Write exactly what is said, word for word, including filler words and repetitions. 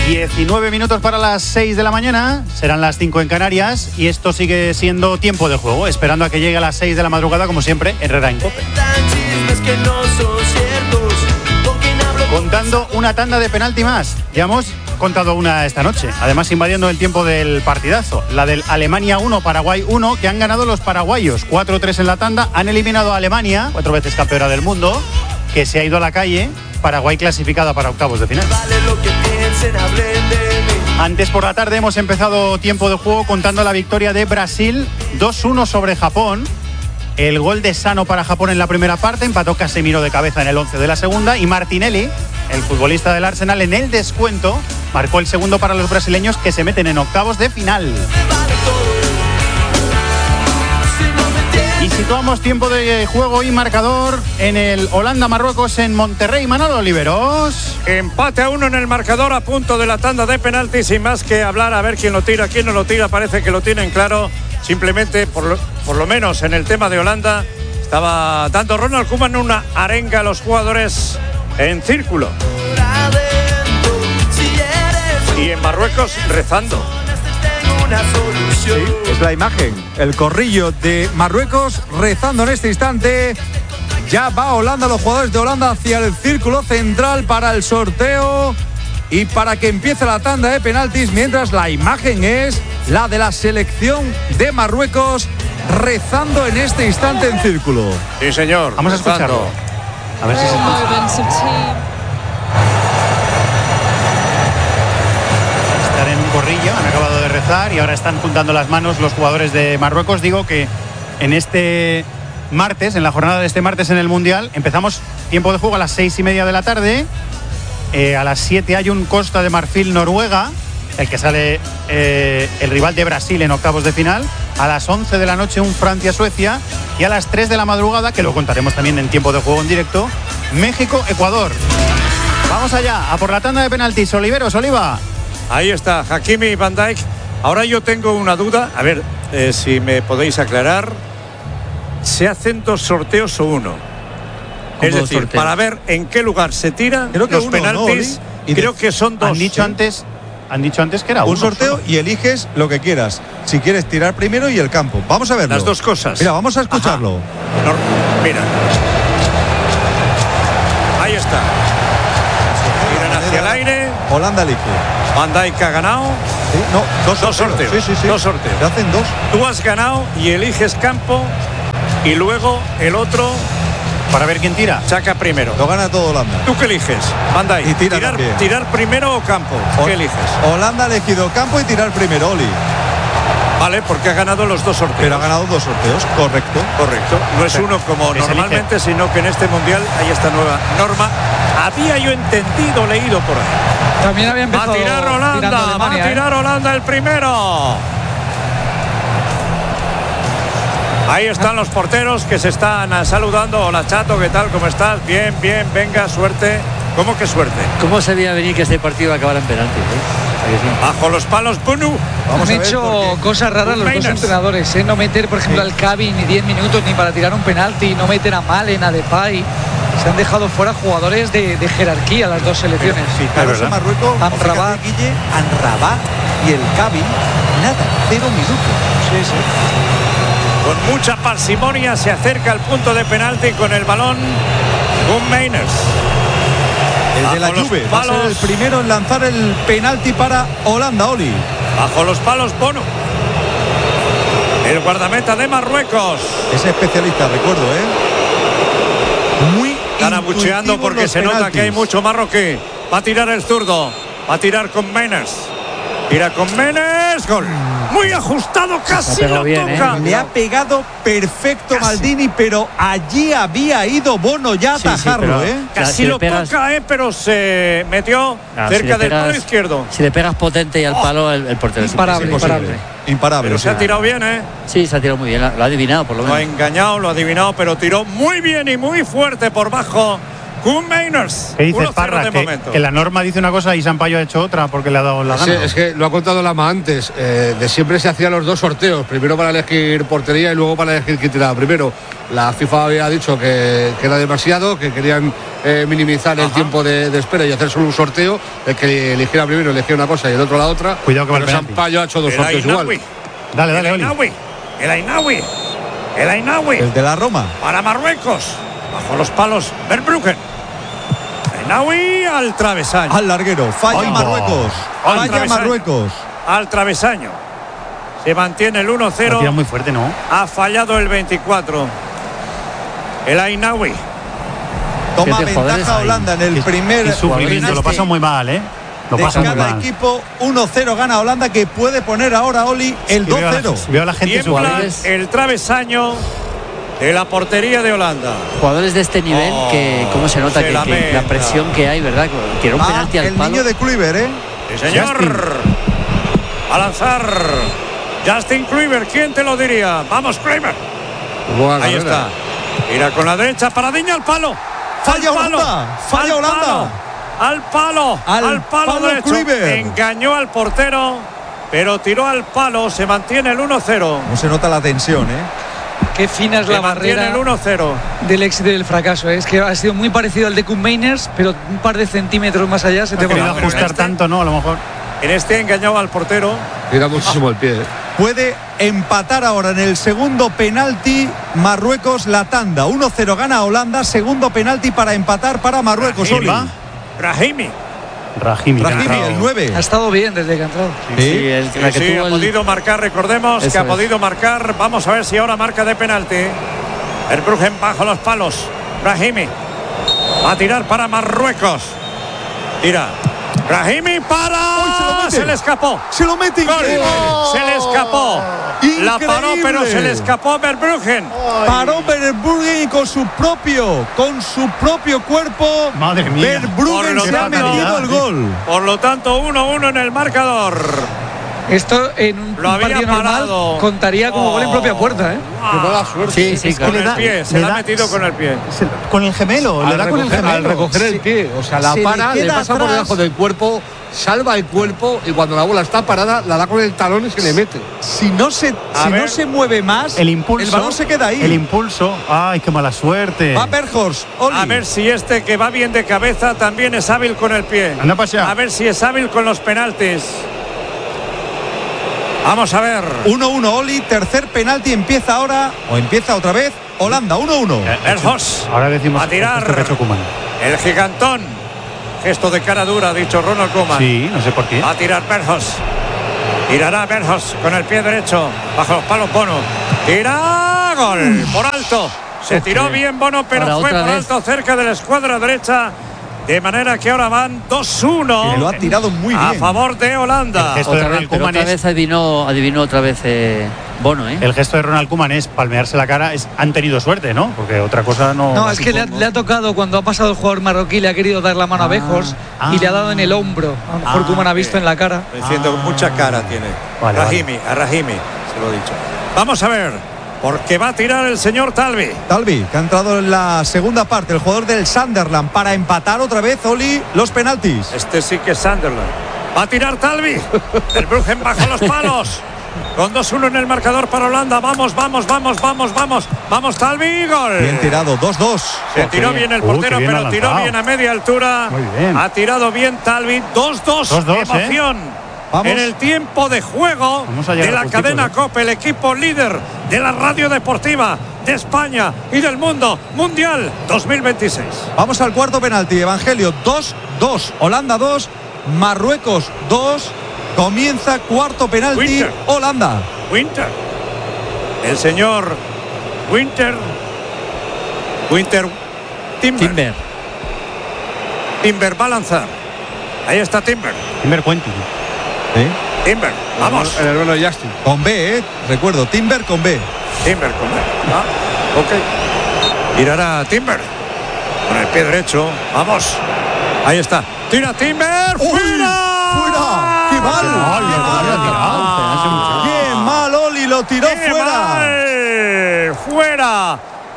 diecinueve minutos para las seis de la mañana, serán las cinco en Canarias y esto sigue siendo tiempo de juego, esperando a que llegue a las seis de la madrugada, como siempre, Herrera en COPE. Contando una tanda de penalti más, ya hemos contado una esta noche, además invadiendo el tiempo del partidazo, la del Alemania uno, Paraguay uno, que han ganado los paraguayos, cuatro tres en la tanda, han eliminado a Alemania, cuatro veces campeona del mundo, que se ha ido a la calle. Paraguay clasificada para octavos de final. Antes por la tarde hemos empezado tiempo de juego contando la victoria de Brasil dos uno sobre Japón. El gol de Sano para Japón en la primera parte, empató Casemiro de cabeza en el once de la segunda y Martinelli, el futbolista del Arsenal, en el descuento marcó el segundo para los brasileños, que se meten en octavos de final. Y situamos tiempo de juego y marcador en el Holanda-Marruecos en Monterrey. Manolo Oliveros. Empate a uno en el marcador, a punto de la tanda de penaltis, sin más que hablar, a ver quién lo tira, quién no lo tira. Parece que lo tienen claro. Simplemente, por lo, por lo menos en el tema de Holanda, estaba dando Ronald Koeman una arenga a los jugadores en círculo. Y en Marruecos rezando. Sí, es la imagen, el corrillo de Marruecos rezando en este instante. Ya va Holanda, los jugadores de Holanda hacia el círculo central para el sorteo y para que empiece la tanda de penaltis, mientras la imagen es la de la selección de Marruecos rezando en este instante en círculo. Sí, señor. Vamos a escucharlo. A ver si se escucha. Están en un corrillo, han acabado de rezar y ahora están juntando las manos los jugadores de Marruecos. Digo que en este martes, en la jornada de este martes en el Mundial, empezamos tiempo de juego a las seis y media de la tarde. Eh, a las siete hay un Costa de Marfil-Noruega, el que sale eh, el rival de Brasil en octavos de final. A las once de la noche un Francia-Suecia. Y a las tres de la madrugada, que lo contaremos también en tiempo de juego en directo, México-Ecuador. Vamos allá, a por la tanda de penaltis. Oliveros, Oliva. Ahí está, Hakimi y Van Dijk. Ahora yo tengo una duda, a ver eh, si me podéis aclarar. ¿Se hacen dos sorteos o uno? Es decir, sorteos? Para ver en qué lugar se tiran los uno, penaltis, ¿no, y creo de... que son dos. Han dicho, ¿sí? antes, han dicho antes que era un uno sorteo solo. Y eliges lo que quieras. Si quieres tirar primero y el campo. Vamos a verlo. Las dos cosas. Mira, vamos a escucharlo. No, mira. Ahí está. Tiran hacia el aire. Holanda elige. Van Dijk ha ganado. Sí, no, dos, dos sorteos. sorteos. Sí, sí, sí. Dos sorteos. Se hacen dos. Tú has ganado y eliges campo y luego el otro para ver quién tira. Saca primero. Lo gana todo Holanda. ¿Tú qué eliges? Van Dijk. Y tira tirar, también. ¿Tirar primero o campo? ¿Qué eliges? Holanda ha elegido campo y tirar primero, Oli. Vale, porque ha ganado los dos sorteos. Pero ha ganado dos sorteos, correcto. Correcto. No es uno como es normalmente, elige. Sino que en este Mundial hay esta nueva norma. Había yo entendido, leído por ahí. También había empezado. Va a tirar Holanda, Alemania, va a tirar ¿eh? Holanda el primero. Ahí están los porteros que se están saludando. Hola, Chato, ¿qué tal? ¿Cómo estás? Bien, bien, venga, suerte. ¿Cómo que suerte? ¿Cómo se veía venir que este partido acabara en penalti? ¿eh? Bajo los palos, Bunu. Vamos Han a hecho cosas raras los dos entrenadores, ¿eh? No meter, por ejemplo, sí. al Cavi ni diez minutos ni para tirar un penalti, no meter a Malen, a Depay. Se han dejado fuera jugadores de, de jerarquía las dos selecciones. Sí, claro, en Marruecos, Amrabat, Guille, Amrabat y el Cavi, nada, cero minutos. Sí, sí. Con mucha parsimonia se acerca al punto de penalti con el balón Koen Meiners. El de la Juve va a ser el primero en lanzar el penalti para Holanda, Oli. Bajo los palos, Bono. El guardameta de Marruecos. Es especialista, recuerdo, ¿eh? Muy Están abucheando porque se penaltis. Nota que hay mucho marroquí. Va a tirar el zurdo. Va a tirar con Meiners. Tira con Meiners. Gol. Muy ajustado, casi lo bien, toca. ¿eh? Le ha pegado perfecto casi. Maldini, pero allí había ido Bono ya a sí, atajarlo, sí, ¿eh? Casi si lo pegas... toca, ¿eh? Pero se metió no, cerca si del pegas, palo izquierdo. Si le pegas potente y al palo, el, el portero imparable, es imparable. Imparable. Pero sí. Se ha tirado bien, ¿eh? Sí, se ha tirado muy bien, lo ha adivinado por lo menos. Lo ha engañado, lo ha adivinado, pero tiró muy bien y muy fuerte por bajo Koen Meiners. ¿Qué dices, Parra? Que, que la norma dice una cosa y Sampaio ha hecho otra porque le ha dado la gana. Sí, es que lo ha contado Lama antes. Eh, de siempre se hacían los dos sorteos. Primero para elegir portería y luego para elegir quién tiraba primero. La FIFA había dicho que, que era demasiado, que querían eh, minimizar el Ajá. tiempo de, de espera y hacer solo un sorteo. El que eligiera primero elegía una cosa y el otro la otra. Cuidado que va el penalti. Sampaio ha hecho dos el sorteos Ainawi. igual. Dale, dale, el Ainawi. El Ainawi. El Ainawi. El de la Roma. Para Marruecos. Bajo los palos. Verbruggen. Ainawi al travesaño. Al larguero. Falla Ay, Marruecos. No. Falla travesaño. Marruecos. Al travesaño. Se mantiene el uno cero. Tira muy fuerte, ¿no? Ha fallado el veinticuatro. El Ainawi. Toma ventaja Holanda en el primer. Sufrimiento, lo pasa muy mal, ¿eh? Lo de pasa cada muy mal. equipo uno cero gana Holanda, que puede poner ahora Oli el dos cero. Veo a la gente Tiembla el travesaño de la portería de Holanda. Jugadores de este nivel, oh, que cómo se nota se que, la, que la presión que hay, ¿verdad? Que era un ah, penalti al el palo. El niño de Kluivert, ¿eh? Sí, señor. Justin. A lanzar. Justin Kluivert, ¿quién te lo diría? Vamos, Kluivert. Buena Ahí carrera. está. Mira con la derecha, Paradiña al palo. Falla al palo, Holanda. Falla al Holanda. Palo, al palo. Al, al palo, palo derecho. Kluivert. Engañó al portero, pero tiró al palo. Se mantiene el uno cero. No se nota la tensión, ¿eh? Qué fina es se la barrera el uno cero. Del éxito y del fracaso. ¿eh? Es que ha sido muy parecido al de Koen Meiners, pero un par de centímetros más allá se no te va a ajustar este, tanto, ¿no? A lo mejor. En este engañó al portero. Tira muchísimo ah. el pie. ¿eh? Puede empatar ahora en el segundo penalti Marruecos la tanda. uno cero gana Holanda. Segundo penalti para empatar para Marruecos. Rahimi. Rahimi. Rahimi, Rahimi el nueve. Ha estado bien desde que ha entrado. Sí, sí, sí, el, sí, sí ha el... podido marcar, recordemos Eso que ha es. podido marcar. Vamos a ver si ahora marca de penalti. El Verbruggen bajo los palos. Rahimi va a tirar para Marruecos. Tira. Rahimi para. Uy, se, se le escapó. Se lo mete. Oh. Se le escapó. Increíble. La paró, pero se le escapó Verbruggen. Ay. Paró Verbruggen y con su propio, con su propio cuerpo. Madre mía. Verbruggen se ha metido el gol. Por lo tanto, uno uno en el marcador. Esto en un lo había partido parado. Normal contaría como oh. gol en propia puerta, ¿eh? Ah. Qué mala suerte. Sí, sí, con el pie, se la ha metido con el pie. Se, con el gemelo, al le da recoger, con el gemelo. Al recoger el pie, o sea, la se para, le, le pasa atrás. por debajo del cuerpo, salva el cuerpo y cuando la bola está parada, la da con el talón y se le mete. Si no se, si no se mueve más, el impulso, el balón se queda ahí. El impulso. Ay, qué mala suerte. Va Berghorst. A ver si este que va bien de cabeza también es hábil con el pie. Anda para allá. A ver si es hábil con los penaltis. Vamos a ver. uno uno Oli, tercer penalti empieza ahora, o empieza otra vez, Holanda, uno uno. Berghorst. Ahora decimos a tirar. El gigantón. Gesto de cara dura, ha dicho Ronald Koeman. Sí, no sé por qué. Va a tirar Berghorst. Tirará Berghorst con el pie derecho. Bajo los palos Bono. Tira. Gol. Por alto. Se tiró okay. bien Bono, pero ahora fue por vez. alto cerca de la escuadra derecha. De manera que ahora van dos uno. Y lo ha tirado muy bien. A favor de Holanda. El otra, vez, otra es... vez adivinó, adivinó otra vez eh, Bono, ¿eh? El gesto de Ronald Koeman es palmearse la cara. Es, han tenido suerte, ¿no? Porque otra cosa no. No, es que le ha, le ha tocado cuando ha pasado el jugador marroquí, le ha querido dar la mano ah, a Berghorst ah, y le ha dado en el hombro. A lo mejor ah, Koeman ha visto eh, en la cara. Diciendo ah, mucha cara tiene. Vale, Rahimi, vale. a Rahimi, se lo he dicho. Vamos a ver. Porque va a tirar el señor Talvi. Talvi, que ha entrado en la segunda parte, el jugador del Sunderland, para empatar otra vez, Oli, los penaltis. Este sí que es Sunderland. Va a tirar Talvi. El Bruggen bajo los palos. Con dos uno en el marcador para Holanda. Vamos, vamos, vamos, vamos, vamos. Vamos, Talvi, gol. Bien tirado, dos dos. Se oh, tiró bien el portero, uh, bien pero tiró bien a media altura. Muy bien. Ha tirado bien Talvi. dos dos. Emoción. ¿eh? Vamos. En el tiempo de juego de la cadena COPE, el equipo líder de la radio deportiva de España y del mundo mundial dos mil veintiséis. Vamos al cuarto penalti, Evangelio, dos dos, Holanda dos, Marruecos dos, comienza cuarto penalti, Winter. Holanda. Winter, el señor Winter, Winter Timber. Timber. Timber va a lanzar. Ahí está Timber. Timber Quentin. ¿Sí? Timber, vamos. El hermano de Justin. Con B, ¿eh? Recuerdo, Timber con B. Timber con B. Ah, ok. Tirará Timber. Con el pie derecho. Vamos. Ahí está. Tira Timber. Uy, ¡Fuera! ¡Fuera! ¡Qué mal! ¡Qué mal! ¡Qué mal, Oli! Lo tiró ¡Qué fuera. Mal! ¡Fuera!